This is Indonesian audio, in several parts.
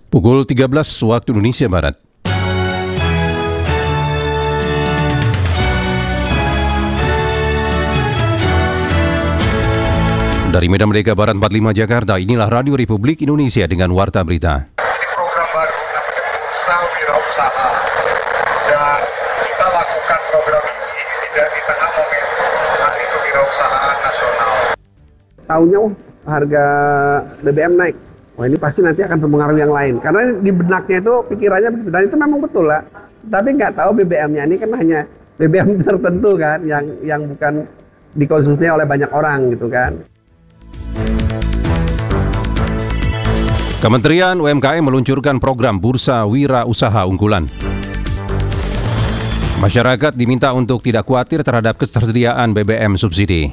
Pukul 13 waktu Indonesia Barat. Dari Medan Merdeka Barat 45 Jakarta, inilah Radio Republik Indonesia dengan Warta Berita. Program baru namanya Bursa Wirausaha, dan kita lakukan program ini tidak di tengah momentum Hari Kewirausahaan Nasional. Tahunnya harga BBM naik. Wah, ini pasti nanti akan mempengaruhi yang lain. Karena di benaknya itu pikirannya begitu. Dan itu memang betul lah. Tapi nggak tahu BBM-nya ini kan hanya BBM tertentu kan, yang bukan dikonsumsi oleh banyak orang gitu kan. Kementerian UMKM meluncurkan program Bursa Wira Usaha Unggulan. Masyarakat diminta untuk tidak khawatir terhadap ketersediaan BBM subsidi.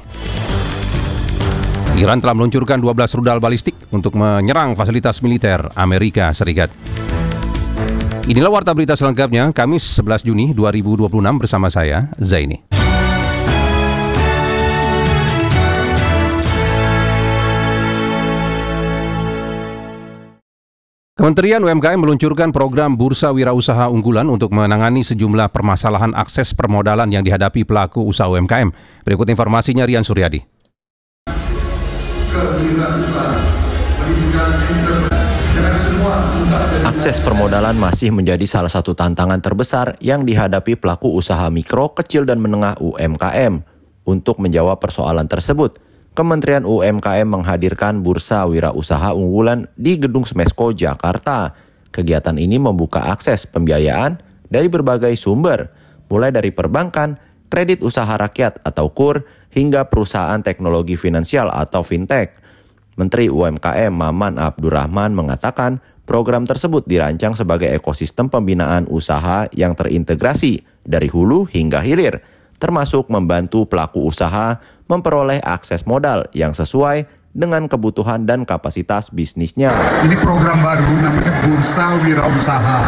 Iran telah meluncurkan 12 rudal balistik untuk menyerang fasilitas militer Amerika Serikat. Inilah Warta Berita selengkapnya, Kamis 11 Juni 2026 bersama saya, Zaini. Kementerian UMKM meluncurkan program Bursa Wirausaha Unggulan untuk menangani sejumlah permasalahan akses permodalan yang dihadapi pelaku usaha UMKM. Berikut informasinya Rian Suryadi. Akses permodalan masih menjadi salah satu tantangan terbesar yang dihadapi pelaku usaha mikro, kecil, dan menengah UMKM. Untuk menjawab persoalan tersebut, Kementerian UMKM menghadirkan Bursa Wirausaha Unggulan di Gedung Smesco, Jakarta. Kegiatan ini membuka akses pembiayaan dari berbagai sumber, mulai dari perbankan, kredit usaha rakyat atau KUR, hingga perusahaan teknologi finansial atau fintech. Menteri UMKM Maman Abdurrahman mengatakan program tersebut dirancang sebagai ekosistem pembinaan usaha yang terintegrasi dari hulu hingga hilir, termasuk membantu pelaku usaha memperoleh akses modal yang sesuai dengan kebutuhan dan kapasitas bisnisnya. Ini program baru namanya Bursa Wirausaha,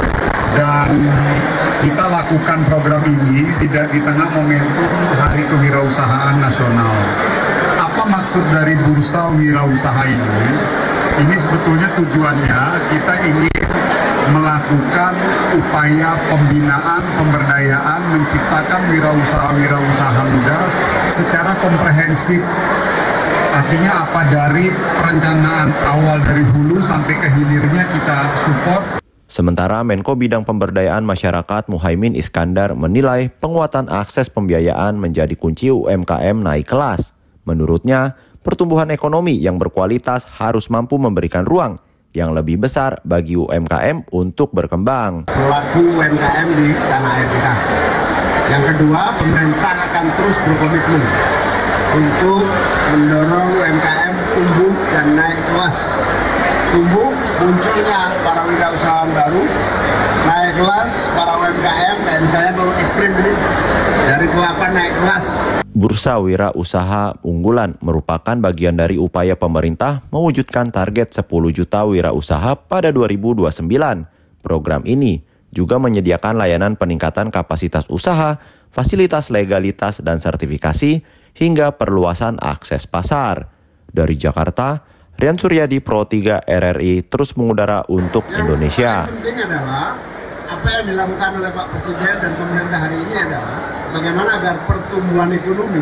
dan kita lakukan program ini tidak di tengah momentum Hari Kewirausahaan Nasional. Apa maksud dari Bursa Wirausaha ini? Ini sebetulnya tujuannya kita ingin melakukan upaya pembinaan, pemberdayaan, menciptakan wirausaha muda secara komprehensif. Artinya apa, dari perencanaan awal dari hulu sampai ke hilirnya kita support. Sementara Menko Bidang Pemberdayaan Masyarakat Muhaimin Iskandar menilai penguatan akses pembiayaan menjadi kunci UMKM naik kelas. Menurutnya, pertumbuhan ekonomi yang berkualitas harus mampu memberikan ruang yang lebih besar bagi UMKM untuk berkembang. Pelaku UMKM di tanah air kita. Yang kedua, pemerintah akan terus berkomitmen untuk mendorong UMKM tumbuh dan naik kelas. Tumbuh munculnya para wirausahawan baru, naik kelas para UMKM, kayak misalnya baru es krim ini, dari kelapa naik kelas. Bursa Wirausaha Unggulan merupakan bagian dari upaya pemerintah mewujudkan target 10 juta wirausaha pada 2029. Program ini juga menyediakan layanan peningkatan kapasitas usaha, fasilitas legalitas dan sertifikasi, hingga perluasan akses pasar. Dari Jakarta, Rian Suryadi, Pro 3 RRI, terus mengudara untuk Indonesia. Yang penting adalah apa yang dilakukan oleh Pak Presiden dan pemerintah hari ini adalah bagaimana agar pertumbuhan ekonomi.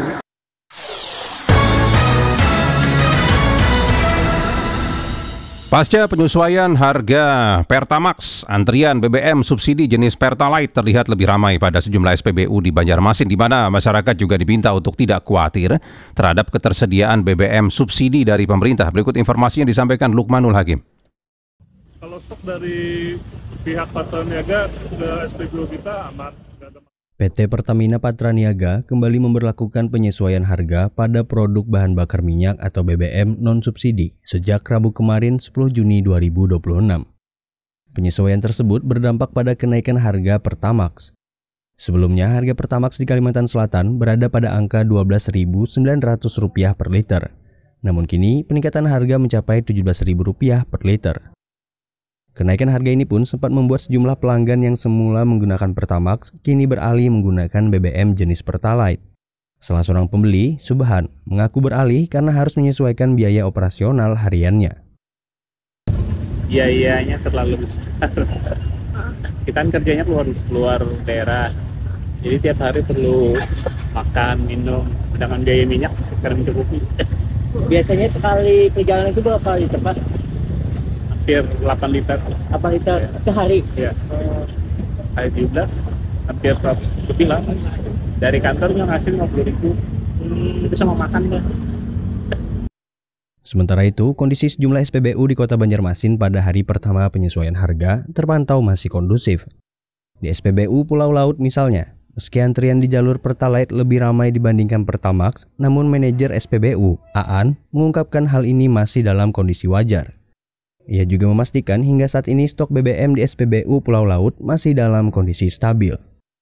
Pasca penyesuaian harga Pertamax, antrian BBM subsidi jenis Pertalite terlihat lebih ramai pada sejumlah SPBU di Banjarmasin, di mana masyarakat juga diminta untuk tidak khawatir terhadap ketersediaan BBM subsidi dari pemerintah. Berikut informasinya disampaikan Lukmanul Hakim. Kalau stok dari pihak Patraniaga ke SPBU kita aman. PT Pertamina Patraniaga kembali memberlakukan penyesuaian harga pada produk bahan bakar minyak atau BBM non-subsidi sejak Rabu kemarin 10 Juni 2026. Penyesuaian tersebut berdampak pada kenaikan harga Pertamax. Sebelumnya, harga Pertamax di Kalimantan Selatan berada pada angka Rp12.900 per liter. Namun kini peningkatan harga mencapai Rp17.000 per liter. Kenaikan harga ini pun sempat membuat sejumlah pelanggan yang semula menggunakan Pertamax kini beralih menggunakan BBM jenis Pertalite. Salah seorang pembeli, Subhan, mengaku beralih karena harus menyesuaikan biaya operasional hariannya. biayanya terlalu besar. Kita kan kerjanya keluar daerah, jadi tiap hari perlu makan, minum, sedangkan biaya minyak sekarang mencukupi. Biasanya sekali perjalanan itu berapa liter, Pak? Hampir 8 liter. 8 liter sehari? Ya, hari 17, hampir 100 lebih lah. Dari kantornya ngasih 50.000, itu sama makan kan. Sementara itu, kondisi sejumlah SPBU di Kota Banjarmasin pada hari pertama penyesuaian harga terpantau masih kondusif. Di SPBU Pulau Laut misalnya, meski antrian di jalur Pertalite lebih ramai dibandingkan Pertamax, namun manajer SPBU, Aan, mengungkapkan hal ini masih dalam kondisi wajar. Ia juga memastikan hingga saat ini stok BBM di SPBU Pulau Laut masih dalam kondisi stabil.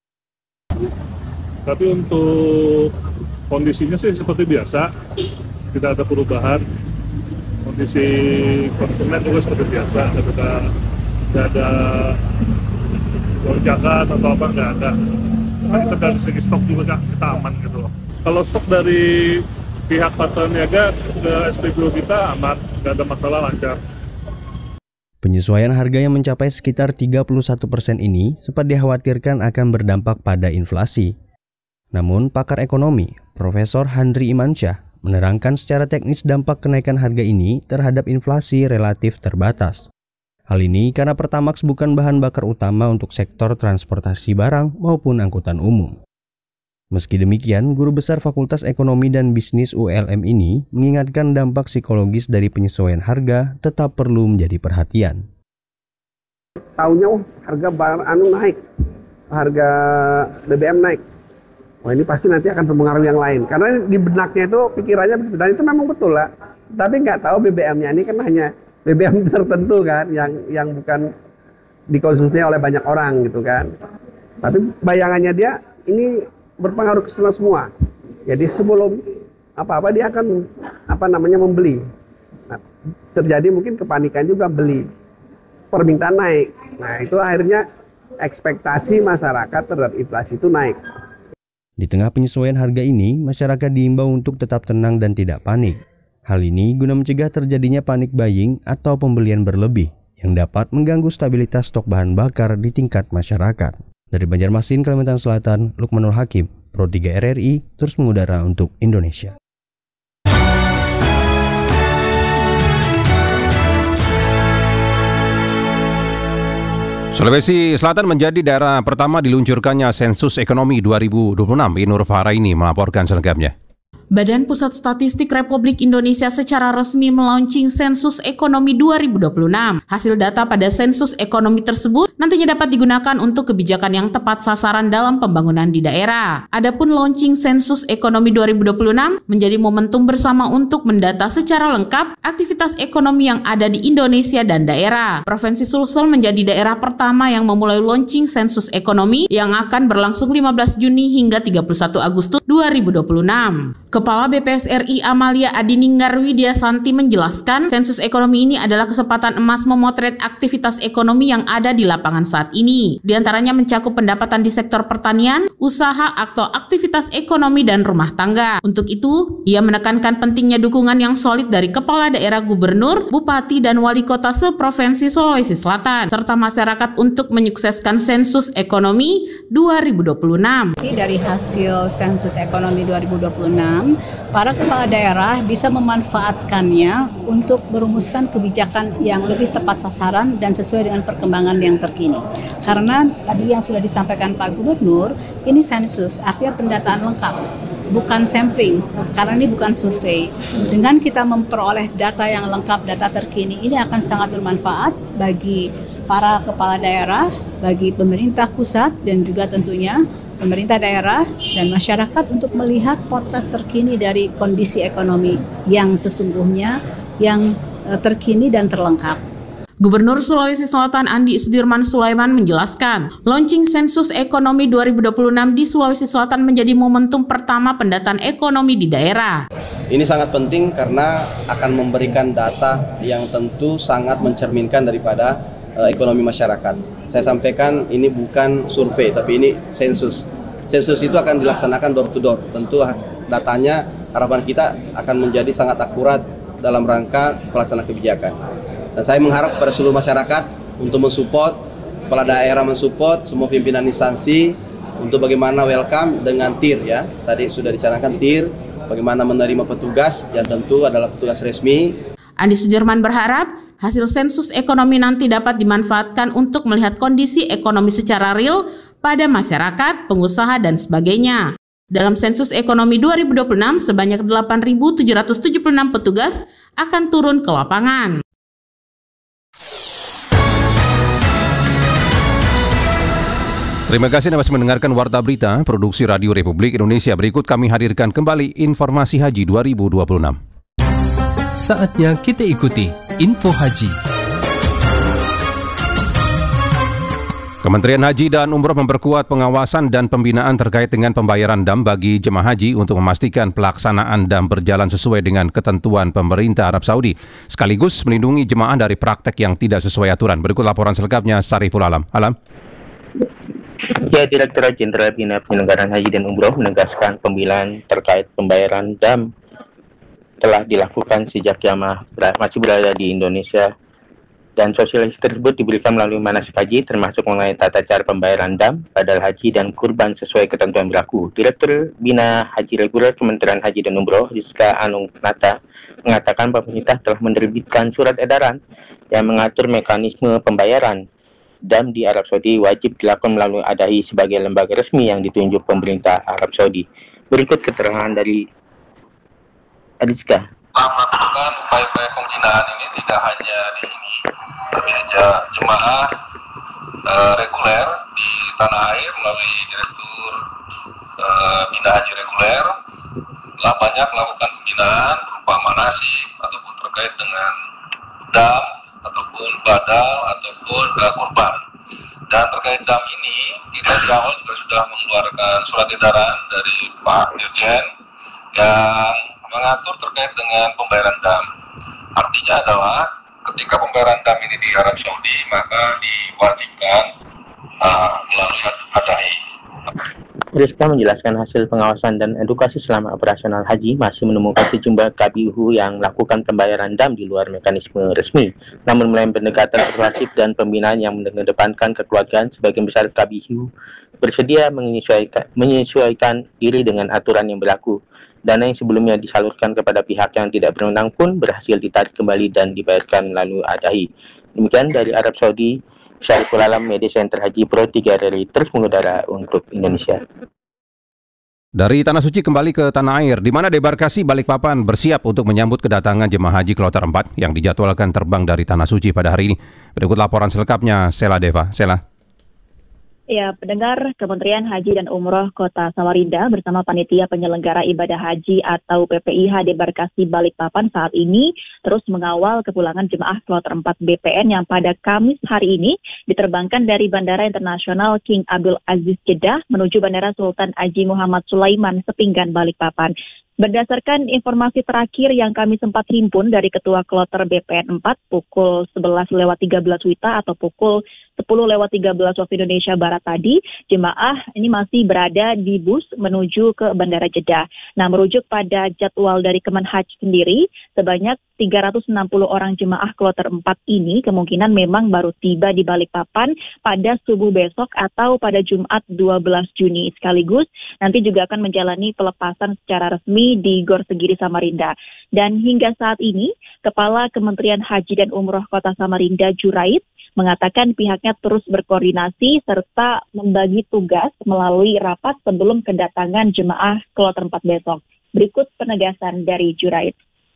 Tapi untuk kondisinya sih seperti biasa, tidak ada perubahan. Kondisi konsumen juga seperti biasa, tidak ada lonjakan atau apa, nggak ada. Nah, kita dari segi stok juga kita aman gitu loh. Kalau stok dari pihak Patra Niaga ke SPBU kita aman, nggak ada masalah, lancar. Penyesuaian harga yang mencapai sekitar 31% ini sempat dikhawatirkan akan berdampak pada inflasi. Namun, pakar ekonomi, Profesor Handri Imansyah, menerangkan secara teknis dampak kenaikan harga ini terhadap inflasi relatif terbatas. Hal ini karena Pertamax bukan bahan bakar utama untuk sektor transportasi barang maupun angkutan umum. Meski demikian, Guru Besar Fakultas Ekonomi dan Bisnis ULM ini mengingatkan dampak psikologis dari penyesuaian harga tetap perlu menjadi perhatian. Tahunya harga barang naik, harga BBM naik. Wah, ini pasti nanti akan berpengaruh yang lain. Karena di benaknya itu pikirannya begitu. Dan itu memang betul lah. Tapi nggak tahu BBM-nya ini kan hanya BBM tertentu kan, yang bukan dikonsumsi oleh banyak orang gitu kan. Tapi bayangannya dia ini berpengaruh ke sana semua. Jadi sebelum apa-apa dia akan membeli. Nah, terjadi mungkin kepanikan juga beli. Permintaan naik. Nah, itu akhirnya ekspektasi masyarakat terhadap inflasi itu naik. Di tengah penyesuaian harga ini, masyarakat diimbau untuk tetap tenang dan tidak panik. Hal ini guna mencegah terjadinya panic buying atau pembelian berlebih yang dapat mengganggu stabilitas stok bahan bakar di tingkat masyarakat. Dari Banjarmasin, Kalimantan Selatan, Lukmanul Hakim, Pro 3 RRI, terus mengudara untuk Indonesia. Sulawesi Selatan menjadi daerah pertama diluncurkannya sensus ekonomi 2026. Nur Fahraini melaporkan selengkapnya. Badan Pusat Statistik Republik Indonesia secara resmi melaunching sensus ekonomi 2026. Hasil data pada sensus ekonomi tersebut nantinya dapat digunakan untuk kebijakan yang tepat sasaran dalam pembangunan di daerah. Adapun launching sensus ekonomi 2026 menjadi momentum bersama untuk mendata secara lengkap aktivitas ekonomi yang ada di Indonesia dan daerah. Provinsi Sulsel menjadi daerah pertama yang memulai launching sensus ekonomi yang akan berlangsung 15 Juni hingga 31 Agustus 2026. Kepala BPS RI Amalia Adininggar Widya Santi menjelaskan, sensus ekonomi ini adalah kesempatan emas memotret aktivitas ekonomi yang ada di lapangan saat ini. Di antaranya mencakup pendapatan di sektor pertanian, usaha atau aktivitas ekonomi dan rumah tangga. Untuk itu, ia menekankan pentingnya dukungan yang solid dari kepala daerah, gubernur, bupati, dan wali kota seprovinsi Sulawesi Selatan, serta masyarakat untuk menyukseskan sensus ekonomi 2026. Dari hasil sensus ekonomi 2026, para kepala daerah bisa memanfaatkannya untuk merumuskan kebijakan yang lebih tepat sasaran dan sesuai dengan perkembangan yang terkini. Karena tadi yang sudah disampaikan Pak Gubernur, ini sensus, artinya pendataan lengkap, bukan sampling, karena ini bukan survei. Dengan kita memperoleh data yang lengkap, data terkini, ini akan sangat bermanfaat bagi para kepala daerah, bagi pemerintah pusat, dan juga tentunya pemerintah daerah dan masyarakat untuk melihat potret terkini dari kondisi ekonomi yang sesungguhnya, yang terkini dan terlengkap. Gubernur Sulawesi Selatan Andi Sudirman Sulaiman menjelaskan, launching sensus ekonomi 2026 di Sulawesi Selatan menjadi momentum pertama pendataan ekonomi di daerah. Ini sangat penting karena akan memberikan data yang tentu sangat mencerminkan daripada ekonomi masyarakat. Saya sampaikan ini bukan survei, tapi ini sensus. Sensus itu akan dilaksanakan door to door. Tentu datanya harapan kita akan menjadi sangat akurat dalam rangka pelaksanaan kebijakan. Dan saya mengharap kepada seluruh masyarakat untuk mensupport, kepala daerah mensupport, semua pimpinan instansi untuk bagaimana welcome dengan TIR ya. Tadi sudah dicanangkan TIR, bagaimana menerima petugas yang tentu adalah petugas resmi. Andi Sudirman berharap hasil sensus ekonomi nanti dapat dimanfaatkan untuk melihat kondisi ekonomi secara real pada masyarakat, pengusaha, dan sebagainya. Dalam sensus ekonomi 2026, sebanyak 8.776 petugas akan turun ke lapangan. Terima kasih Anda masih mendengarkan Warta Berita Produksi Radio Republik Indonesia. Berikut kami hadirkan kembali informasi haji 2026. Saatnya kita ikuti Info Haji. Kementerian Haji dan Umroh memperkuat pengawasan dan pembinaan terkait dengan pembayaran dam bagi jemaah haji untuk memastikan pelaksanaan dam berjalan sesuai dengan ketentuan pemerintah Arab Saudi, sekaligus melindungi jemaah dari praktek yang tidak sesuai aturan. Berikut laporan selengkapnya Sariful Alam. Ya, Direktorat Jenderal Bina Penyelenggaraan Haji dan Umroh menegaskan pembelaan terkait pembayaran dam telah dilakukan sejak jamaah masih berada di Indonesia, dan sosialisasi tersebut diberikan melalui manasik haji termasuk mengenai tata cara pembayaran dam, badal haji, dan kurban sesuai ketentuan berlaku. Direktur Bina Haji Reguler Kementerian Haji dan Umroh, Rizka Anung Nata, mengatakan pemerintah telah menerbitkan surat edaran yang mengatur mekanisme pembayaran dam di Arab Saudi wajib dilakukan melalui ADAI sebagai lembaga resmi yang ditunjuk pemerintah Arab Saudi. Berikut keterangan dari Rizka. Melakukan upaya-upaya pembinaan ini tidak hanya di sini, tapi aja jemaah reguler di tanah air melalui Direktur Bina Haji Reguler telah banyak melakukan pembinaan berupa manasik ataupun terkait dengan dam ataupun badal ataupun kurban. Dan terkait dam ini, kita di awal juga sudah mengeluarkan surat edaran dari Pak Dirjen yang mengatur terkait dengan pembayaran dam. Artinya adalah ketika pembayaran dam ini di Arab Saudi, maka diwajibkan melalui ADAI. Rizka menjelaskan hasil pengawasan dan edukasi selama operasional haji masih menemukan sejumlah KBU yang melakukan pembayaran dam di luar mekanisme resmi. Namun melalui pendekatan persuasif dan pembinaan yang mengedepankan kekeluargaan, sebagian besar KBU bersedia menyesuaikan diri dengan aturan yang berlaku. Dana yang sebelumnya disalurkan kepada pihak yang tidak berwenang pun berhasil ditarik kembali dan dibayarkan melalui ADAI. Demikian dari Arab Saudi, Syariful Alam, Media Center Haji Pro 3 Rally terus mengudara untuk Indonesia. Dari Tanah Suci kembali ke tanah air, di mana debarkasi Balikpapan bersiap untuk menyambut kedatangan jemaah haji Kloter 4 yang dijadwalkan terbang dari Tanah Suci pada hari ini. Berikut laporan selengkapnya, Sela Deva. Sela. Ya, pendengar, Kementerian Haji dan Umroh Kota Samarinda bersama Panitia Penyelenggara Ibadah Haji atau PPIH Debarkasi Balikpapan saat ini terus mengawal kepulangan jemaah Kloter 4 BPN yang pada Kamis hari ini diterbangkan dari Bandara Internasional King Abdul Aziz Jeddah menuju Bandara Sultan Haji Muhammad Sulaiman Sepinggan Balikpapan. Berdasarkan informasi terakhir yang kami sempat himpun dari Ketua Kloter BPN 4 pukul 11.13 WITA atau pukul 10.13 waktu Indonesia Barat tadi, jemaah ini masih berada di bus menuju ke Bandara Jeddah. Nah, merujuk pada jadwal dari Kemenhaj sendiri, sebanyak 360 orang jemaah Kloter 4 ini kemungkinan memang baru tiba di Balikpapan pada subuh besok atau pada Jumat 12 Juni. Sekaligus nanti juga akan menjalani pelepasan secara resmi di Gor Segiri Samarinda. Dan hingga saat ini, Kepala Kementerian Haji dan Umroh Kota Samarinda Jurait mengatakan pihaknya terus berkoordinasi serta membagi tugas melalui rapat sebelum kedatangan jemaah Kloter 4 besok. Berikut penegasan dari Jurait.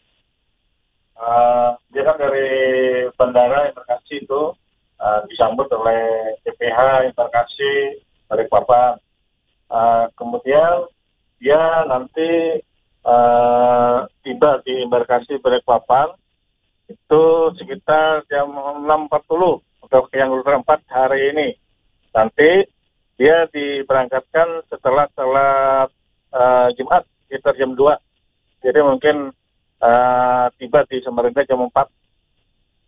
Dia kan dari Bandara Embarkasi itu disambut oleh PPH Embarkasi Balikpapan. Kemudian dia nanti tiba di Embarkasi Balikpapan itu sekitar jam 6.40 untuk yang Kloter 4 hari ini. Nanti dia diberangkatkan setelah salat Jumat sekitar jam 2. Jadi mungkin tiba di Samarinda jam 4.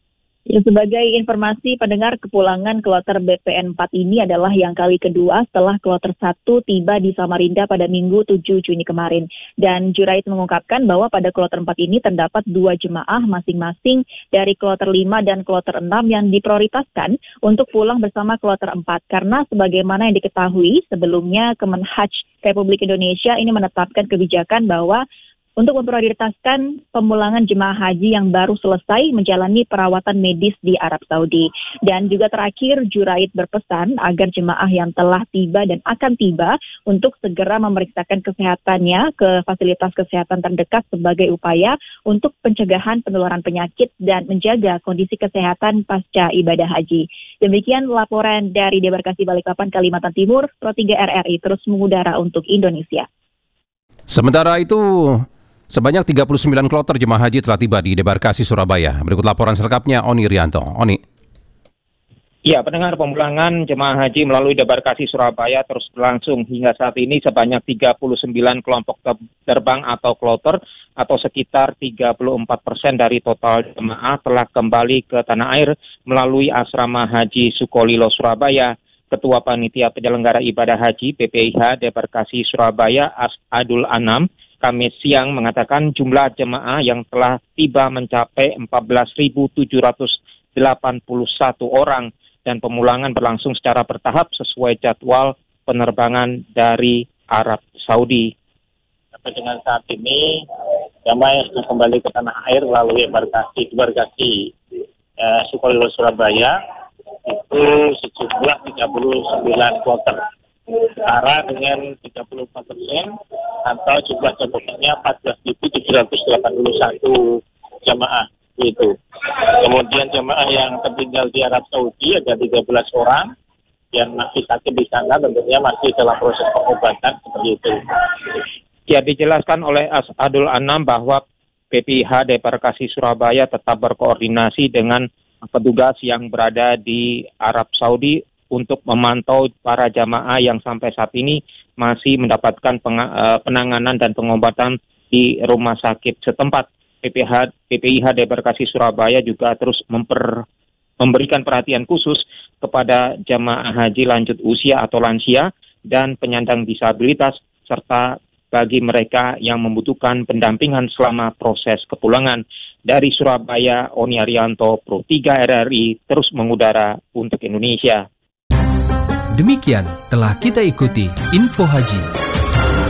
Ya, sebagai informasi pendengar, kepulangan kloter BPN 4 ini adalah yang kali kedua setelah kloter 1 tiba di Samarinda pada Minggu 7 Juni kemarin. Dan Jurait mengungkapkan bahwa pada kloter 4 ini terdapat 2 jemaah masing-masing dari kloter 5 dan kloter 6 yang diprioritaskan untuk pulang bersama kloter 4. Karena sebagaimana yang diketahui sebelumnya Kemenhaj Republik Indonesia ini menetapkan kebijakan bahwa untuk memprioritaskan pemulangan jemaah haji yang baru selesai menjalani perawatan medis di Arab Saudi. Dan juga terakhir, Jurait berpesan agar jemaah yang telah tiba dan akan tiba untuk segera memeriksakan kesehatannya ke fasilitas kesehatan terdekat sebagai upaya untuk pencegahan penularan penyakit dan menjaga kondisi kesehatan pasca ibadah haji. Demikian laporan dari Debarkasi Balikpapan, Kalimantan Timur. Pro 3 RRI terus mengudara untuk Indonesia. Sementara itu, sebanyak 39 kloter jemaah haji telah tiba di Debarkasi, Surabaya. Berikut laporan selengkapnya Oni Rianto. Oni. Ya, pendengar, pemulangan jemaah haji melalui Debarkasi, Surabaya terus berlangsung. Hingga saat ini sebanyak 39 kelompok terbang atau kloter atau sekitar 34% dari total jemaah telah kembali ke tanah air melalui asrama haji Sukolilo, Surabaya. Ketua Panitia Penyelenggara Ibadah Haji PPIH Debarkasi, Surabaya, Adul Anam, Kamis siang mengatakan jumlah jemaah yang telah tiba mencapai 14.781 orang dan pemulangan berlangsung secara bertahap sesuai jadwal penerbangan dari Arab Saudi. Sampai dengan saat ini jemaah yang sudah kembali ke tanah air melalui Debarkasi Sukolilo, Surabaya itu sejumlah 39 kloter. Setara dengan 34% atau jumlah jemaahnya 14.781 jemaah itu. Kemudian jemaah yang tertinggal di Arab Saudi ada 13 orang yang masih sakit di sana, tentunya masih dalam proses pengobatan seperti itu. Ya, dijelaskan oleh Adul Anam bahwa PPIH Debarkasi Surabaya tetap berkoordinasi dengan petugas yang berada di Arab Saudi untuk memantau para jamaah yang sampai saat ini masih mendapatkan penanganan dan pengobatan di rumah sakit setempat. PPIH Debarkasi Surabaya juga terus memberikan perhatian khusus kepada jamaah haji lanjut usia atau lansia dan penyandang disabilitas serta bagi mereka yang membutuhkan pendampingan selama proses kepulangan. Dari Surabaya, Oni Arianto, Pro 3 RRI terus mengudara untuk Indonesia. Demikian telah kita ikuti Info Haji.